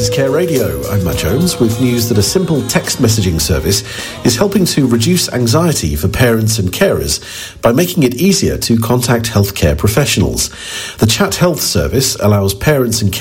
Care Radio. I'm Matt Jones with news that a simple text messaging service is helping to reduce anxiety for parents and carers by making it easier to contact healthcare professionals. The Chat Health service allows parents and